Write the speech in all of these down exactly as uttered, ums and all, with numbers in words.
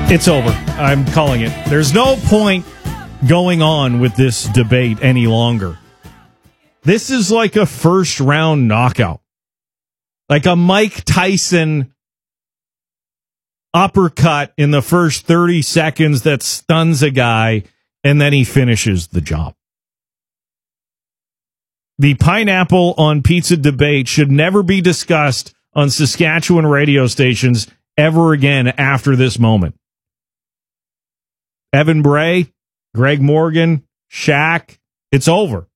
It's over. I'm calling it. There's no point going on with this debate any longer. This is like a first round knockout. Like a Mike Tyson uppercut in the first thirty seconds that stuns a guy, and then he finishes the job. The pineapple on pizza debate should never be discussed on Saskatchewan radio stations ever again after this moment. Evan Bray, Greg Morgan, Shaq, it's over.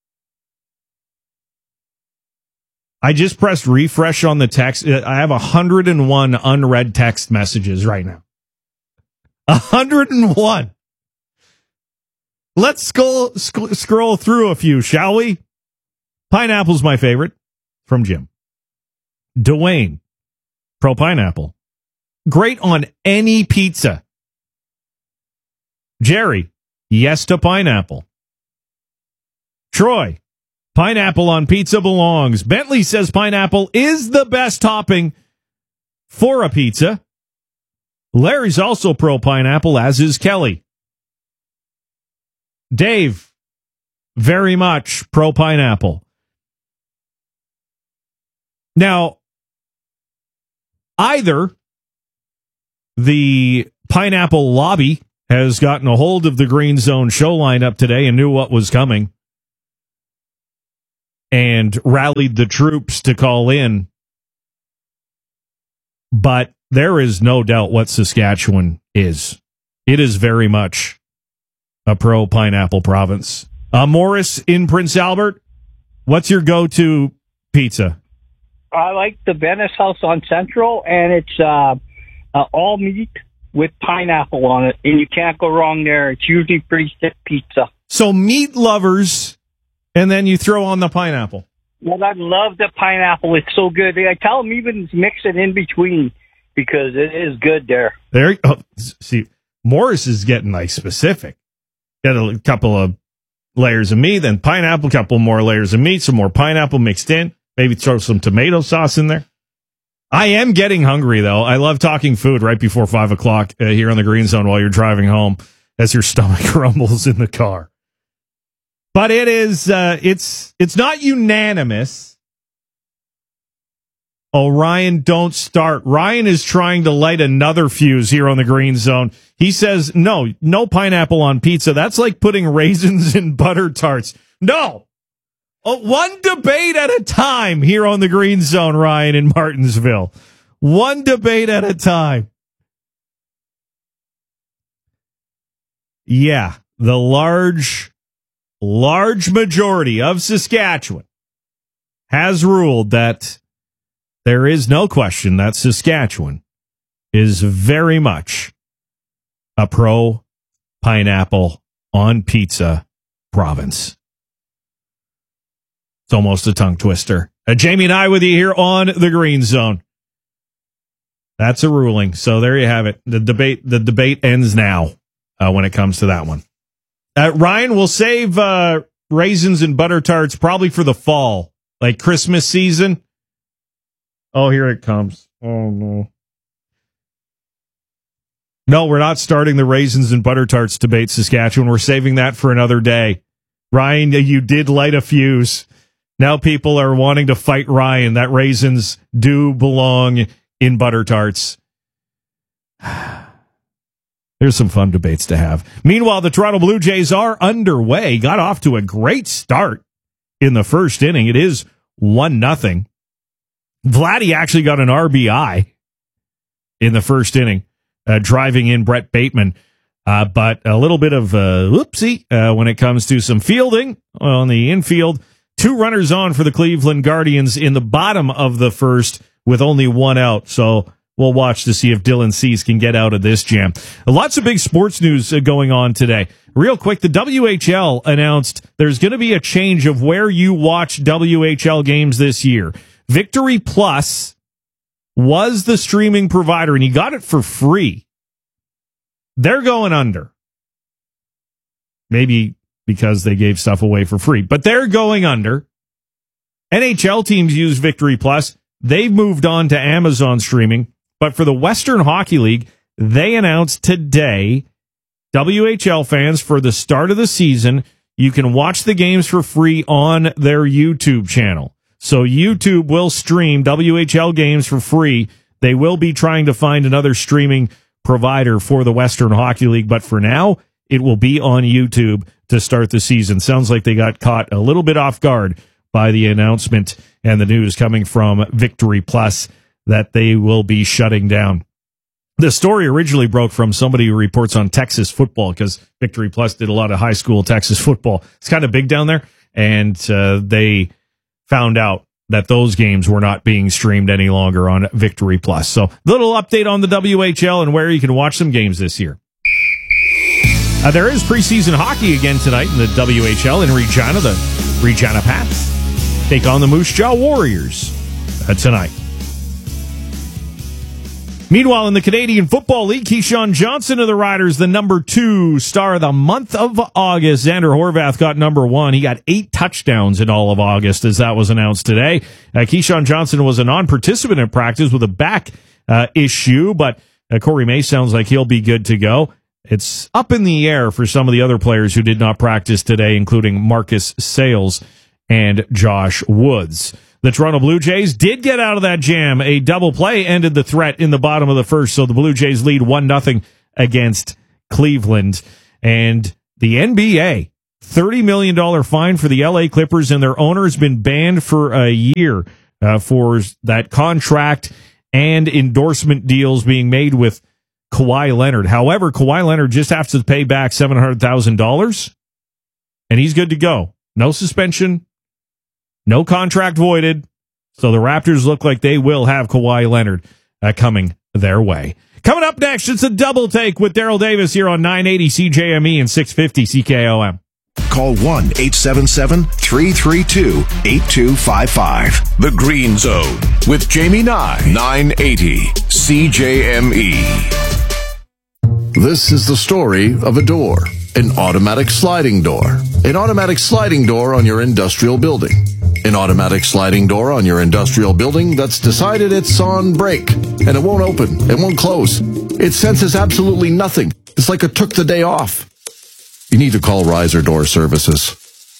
I just pressed refresh on the text. I have one hundred one unread text messages right now. one hundred one. Let's scroll, sc- scroll through a few, shall we? Pineapple's my favorite, from Jim. Dwayne, pro pineapple. Great on any pizza. Jerry, yes to pineapple. Troy, pineapple on pizza belongs. Bentley says pineapple is the best topping for a pizza. Larry's also pro pineapple, as is Kelly. Dave, very much pro pineapple. Now, either the pineapple lobby has gotten a hold of the Green Zone show lineup today and knew what was coming and rallied the troops to call in. But there is no doubt what Saskatchewan is. It is very much a pro-pineapple province. Uh, Morris in Prince Albert, what's your go-to pizza? I like the Venice House on Central, and it's uh, uh, all meat with pineapple on it, and you can't go wrong there. It's usually pretty thick pizza. So meat lovers, and then you throw on the pineapple. Well, I love the pineapple. It's so good. I tell them even mix it in between because it is good there. There, oh, see, Morris is getting like specific. Got a couple of layers of meat, then pineapple, couple more layers of meat, some more pineapple mixed in. Maybe throw some tomato sauce in there. I am getting hungry, though. I love talking food right before five o'clock uh, here on the Green Zone while you're driving home as your stomach rumbles in the car. But it is, uh, it's, it's not unanimous. Oh, Ryan, don't start. Ryan is trying to light another fuse here on the Green Zone. He says, no, no pineapple on pizza. That's like putting raisins in butter tarts. No. Oh, one debate at a time here on the Green Zone, Ryan, in Martinsville. One debate at a time. Yeah, the large, large majority of Saskatchewan has ruled that there is no question that Saskatchewan is very much a pro-pineapple on pizza province. It's almost a tongue twister. Uh, Jamie and I with you here on the Green Zone. That's a ruling. So there you have it. The debate, the debate ends now uh, when it comes to that one. Uh, Ryan, we'll save uh, raisins and butter tarts probably for the fall, like Christmas season. Oh, here it comes. Oh, no. No, we're not starting the raisins and butter tarts debate, Saskatchewan. We're saving that for another day. Ryan, you did light a fuse. Now people are wanting to fight Ryan. That raisins do belong in butter tarts. There's some fun debates to have. Meanwhile, the Toronto Blue Jays are underway. Got off to a great start in the first inning. It is one nothing. Vladdy actually got an R B I in the first inning, uh, driving in Brett Bateman. Uh, but a little bit of uh, whoopsie uh, when it comes to some fielding on the infield. Two runners on for the Cleveland Guardians in the bottom of the first with only one out. So we'll watch to see if Dylan Cease can get out of this jam. Lots of big sports news uh, going on today. Real quick, the W H L announced there's going to be a change of where you watch W H L games this year. Victory Plus was the streaming provider, and you got it for free. They're going under. Maybe because they gave stuff away for free. But they're going under. N H L teams use Victory Plus. They've moved on to Amazon streaming. But for the Western Hockey League, they announced today, W H L fans, for the start of the season, you can watch the games for free on their YouTube channel. So YouTube will stream W H L games for free. They will be trying to find another streaming provider for the Western Hockey League, but for now, it will be on YouTube to start the season. Sounds like they got caught a little bit off guard by the announcement and the news coming from Victory Plus that they will be shutting down. The story originally broke from somebody who reports on Texas football, because Victory Plus did a lot of high school Texas football. It's kind of big down there, and uh, they found out that those games were not being streamed any longer on Victory Plus. So, little update on the W H L and where you can watch some games this year. Uh, there is preseason hockey again tonight in the W H L in Regina. The Regina Pats take on the Moose Jaw Warriors uh, tonight. Meanwhile, in the Canadian Football League, Keyshawn Johnson of the Riders, the number two star of the month of August. Xander Horvath got number one. He got eight touchdowns in all of August, as that was announced today. Uh, Keyshawn Johnson was a non-participant in practice with a back uh, issue, but uh, Corey May sounds like he'll be good to go. It's up in the air for some of the other players who did not practice today, including Marcus Sayles and Josh Woods. The Toronto Blue Jays did get out of that jam. A double play ended the threat in the bottom of the first, so the Blue Jays lead one nothing against Cleveland. And the N B A, thirty million dollars fine for the L A Clippers, and their owner has been banned for a year uh, for that contract and endorsement deals being made with Kawhi Leonard. However, Kawhi Leonard just has to pay back seven hundred thousand dollars, and he's good to go. No suspension. No contract voided, so the Raptors look like they will have Kawhi Leonard uh, coming their way. Coming up next, it's a double take with Daryl Davis here on nine eighty C J M E and six fifty C K O M. Call one eight seven seven, three three two, eight two five five. The Green Zone with Jamie Nye, nine eighty C J M E. This is the story of a door, an automatic sliding door. An automatic sliding door on your industrial building. An automatic sliding door on your industrial building that's decided it's on break, and it won't open, it won't close. It senses absolutely nothing. It's like it took the day off. You need to call Riser Door Services.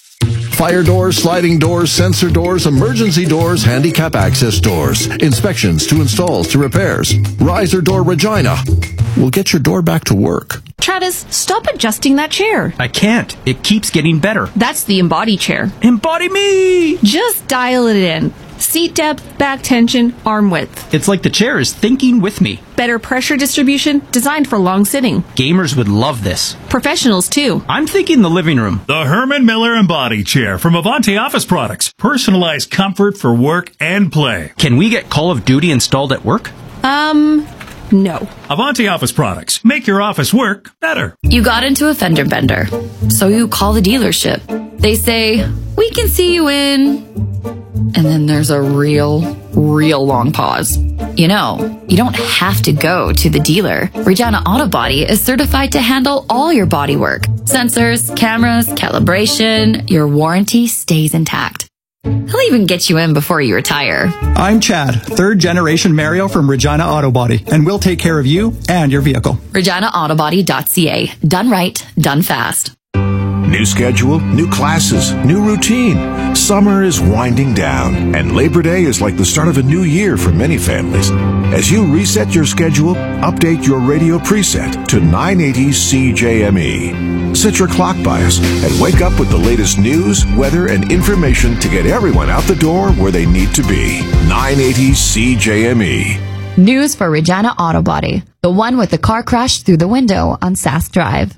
Fire doors, sliding doors, sensor doors, emergency doors, handicap access doors, inspections to installs to repairs. Riser Door Regina will get your door back to work. Travis, stop adjusting that chair. I can't. It keeps getting better. That's the Embody chair. Embody me! Just dial it in. Seat depth, back tension, arm width. It's like the chair is thinking with me. Better pressure distribution, designed for long sitting. Gamers would love this. Professionals, too. I'm thinking the living room. The Herman Miller Embody Chair from Avanti Office Products. Personalized comfort for work and play. Can we get Call of Duty installed at work? Um... No. Avanti Office Products. Make your office work better. You got into a fender bender, so you call the dealership. They say, we can see you in... And then there's a real, real long pause. You know, you don't have to go to the dealer. Regina Auto Body is certified to handle all your body work. Sensors, cameras, calibration, your warranty stays intact. He'll even get you in before you retire. I'm Chad, third generation Mario from Regina Auto Body, and we'll take care of you and your vehicle. Regina Auto Body dot C A. Done right, done fast. New schedule, new classes, new routine. Summer is winding down, and Labor Day is like the start of a new year for many families. As you reset your schedule, update your radio preset to nine eighty C J M E. Set your clock bias and wake up with the latest news, weather, and information to get everyone out the door where they need to be. nine eighty C J M E. News for Regina Auto Body, the one with the car crash through the window on Sask Drive.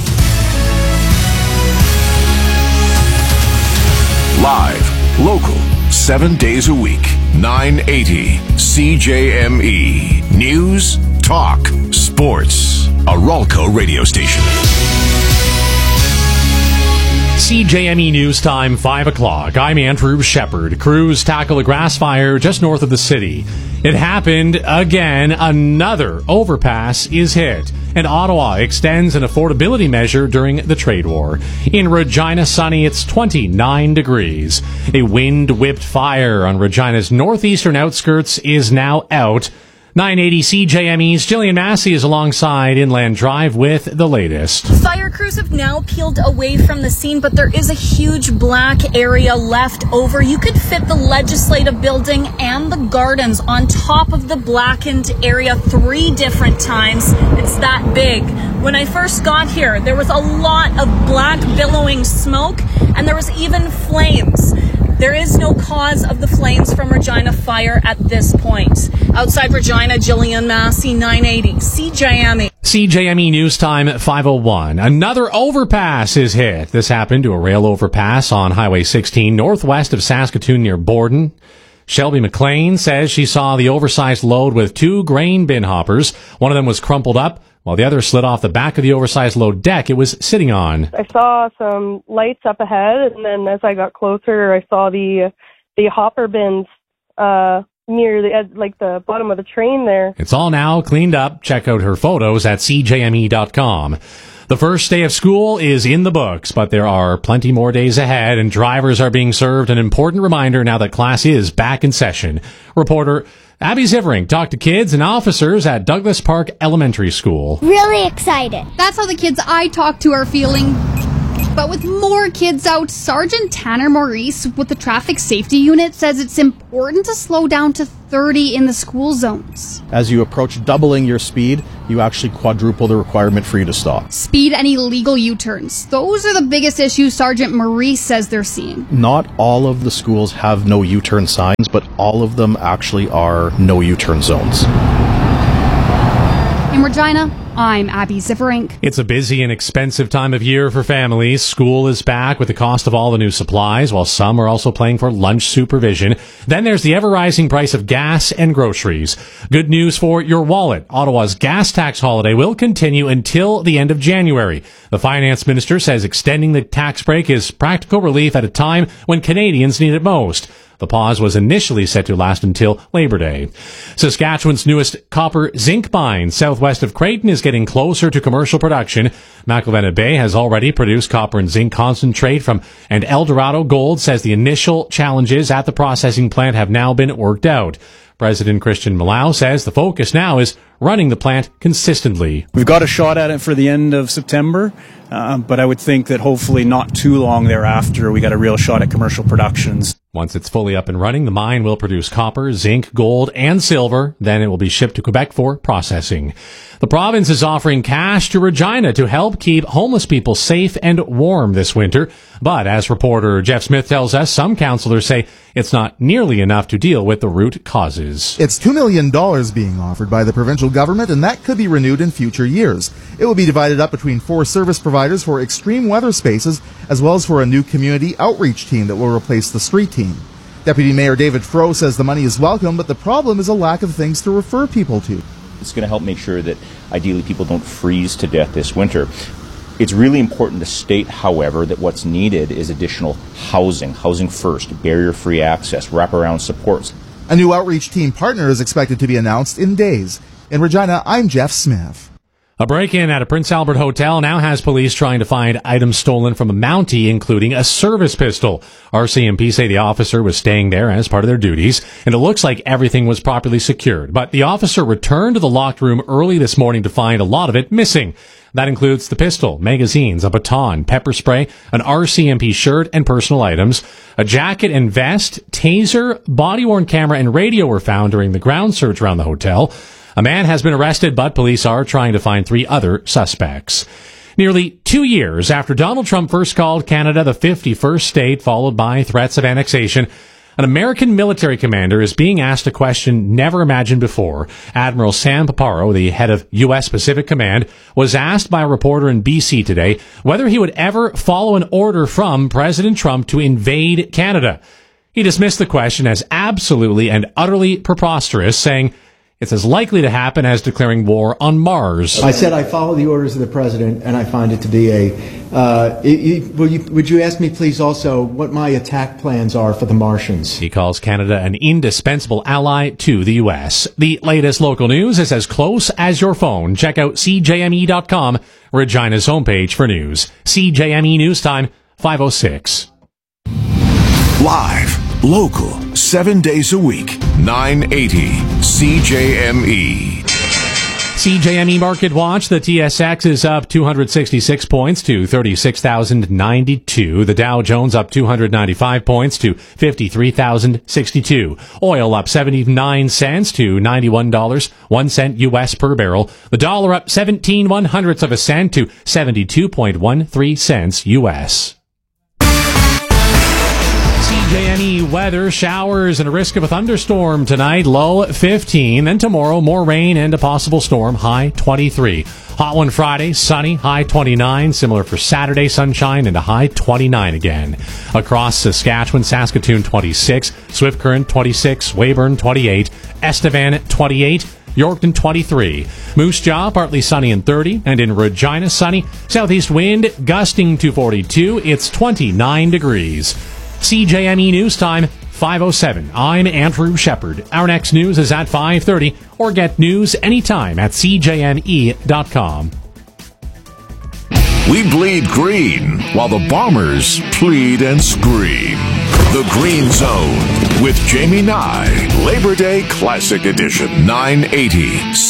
Live, local, seven days a week. nine eighty C J M E. News, talk, sports. A Ralco radio station. C J M E News Time, five o'clock. I'm Andrew Shepard. Crews tackle a grass fire just north of the city. It happened again. Another overpass is hit. And Ottawa extends an affordability measure during the trade war. In Regina sunny, it's twenty-nine degrees. A wind-whipped fire on Regina's northeastern outskirts is now out. nine eighty C J M E's Jillian Massey is alongside Inland Drive with the latest. Fire crews have now peeled away from the scene, but there is a huge black area left over. You could fit the legislative building and the gardens on top of the blackened area three different times. It's that big. When I first got here, there was a lot of black billowing smoke, and there was even flames. There is no cause of the flames from Regina Fire at this point. Outside Regina, Jillian Massey, nine eighty C J M E. C J M E News Time at five oh one. Another overpass is hit. This happened to a rail overpass on Highway sixteen northwest of Saskatoon near Borden. Shelby McLean says she saw the oversized load with two grain bin hoppers. One of them was crumpled up, while the other slid off the back of the oversized load deck it was sitting on. I saw some lights up ahead, and then as I got closer, I saw the the hopper bins uh, near the ed- like the bottom of the train there. It's all now cleaned up. Check out her photos at c j m e dot com. The first day of school is in the books, but there are plenty more days ahead, and drivers are being served an important reminder now that class is back in session. Reporter Abby Zivering talked to kids and officers at Douglas Park Elementary School. Really excited. That's how the kids I talked to are feeling. But with more kids out, Sergeant Tanner Maurice with the Traffic Safety Unit says it's important to slow down to thirty in the school zones. As you approach doubling your speed, you actually quadruple the requirement for you to stop. Speed and illegal U-turns. Those are the biggest issues Sergeant Maurice says they're seeing. Not all of the schools have no U-turn signs, but all of them actually are no U-turn zones. In Regina, I'm Abby Zivering. It's a busy and expensive time of year for families. School is back with the cost of all the new supplies, while some are also playing for lunch supervision. Then there's the ever-rising price of gas and groceries. Good news for your wallet. Ottawa's gas tax holiday will continue until the end of January. The finance minister says extending the tax break is practical relief at a time when Canadians need it most. The pause was initially set to last until Labor Day. Saskatchewan's newest copper zinc mine, southwest of Creighton, is getting closer to commercial production. McIlvenna Bay has already produced copper and zinc concentrate from, and Eldorado Gold says the initial challenges at the processing plant have now been worked out. President Christian Malau says the focus now is running the plant consistently. We've got a shot at it for the end of September, uh, but I would think that hopefully not too long thereafter we got a real shot at commercial productions. Once it's fully up and running, the mine will produce copper, zinc, gold, and silver. Then it will be shipped to Quebec for processing. The province is offering cash to Regina to help keep homeless people safe and warm this winter. But as reporter Jeff Smith tells us, some councillors say it's not nearly enough to deal with the root causes. It's two million dollars being offered by the provincial government, and that could be renewed in future years. It will be divided up between four service providers for extreme weather spaces, as well as for a new community outreach team that will replace the street team. Deputy Mayor David Froh says the money is welcome, but the problem is a lack of things to refer people to. It's going to help make sure that ideally people don't freeze to death this winter. It's really important to state, however, that what's needed is additional housing, housing first, barrier-free access, wraparound supports. A new outreach team partner is expected to be announced in days. In Regina, I'm Jeff Smith. A break-in at a Prince Albert hotel now has police trying to find items stolen from a Mountie, including a service pistol. R C M P say the officer was staying there as part of their duties, and it looks like everything was properly secured. But the officer returned to the locked room early this morning to find a lot of it missing. That includes the pistol, magazines, a baton, pepper spray, an R C M P shirt, and personal items. A jacket and vest, taser, body-worn camera, and radio were found during the ground search around the hotel. A man has been arrested, but police are trying to find three other suspects. Nearly two years after Donald Trump first called Canada the fifty-first state, followed by threats of annexation, an American military commander is being asked a question never imagined before. Admiral Sam Paparo, the head of U S Pacific Command, was asked by a reporter in B C today whether he would ever follow an order from President Trump to invade Canada. He dismissed the question as absolutely and utterly preposterous, saying it's as likely to happen as declaring war on Mars. I said I follow the orders of the president, and I find it to be a... Uh, it, it, will you, would you ask me, please, also, what my attack plans are for the Martians? He calls Canada an indispensable ally to the U S. The latest local news is as close as your phone. Check out c j m e dot com, Regina's homepage for news. C J M E News Time, five oh six. Live, local, seven days a week. nine eighty C J M E. C J M E Market Watch, the T S X is up two hundred sixty-six points to thirty-six thousand ninety-two. The Dow Jones up two hundred ninety-five points to fifty-three thousand sixty-two. Oil up seventy-nine cents to ninety-one dollars, one cent U S per barrel. The dollar up seventeen one hundredths of a cent to seventy-two point one three cents U S. C J M E weather, showers and a risk of a thunderstorm tonight, low fifteen. Then tomorrow, more rain and a possible storm, high twenty-three. Hot one Friday, sunny, high twenty-nine. Similar for Saturday, sunshine and a high twenty-nine again. Across Saskatchewan, Saskatoon twenty-six, Swift Current twenty-six, Weyburn twenty-eight, Estevan twenty-eight, Yorkton twenty-three. Moose Jaw, partly sunny and thirty, and in Regina, sunny. Southeast wind gusting to forty-two. It's twenty-nine degrees. C J M E News Time, five oh seven. I'm Andrew Shepard. Our next news is at five thirty, or get news anytime at c j m e dot com. We bleed green, while the Bombers plead and scream. The Green Zone, with Jamie Nye, Labor Day Classic Edition, nine eighty